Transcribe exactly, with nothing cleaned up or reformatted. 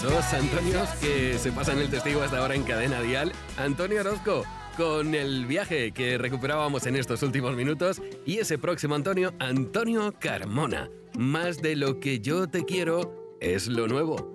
esos Antonios que se pasan el testigo hasta ahora en Cadena Dial. Antonio Orozco, con el viaje que recuperábamos en estos últimos minutos. Y ese próximo Antonio, Antonio Carmona. Más de lo que yo te quiero es lo nuevo.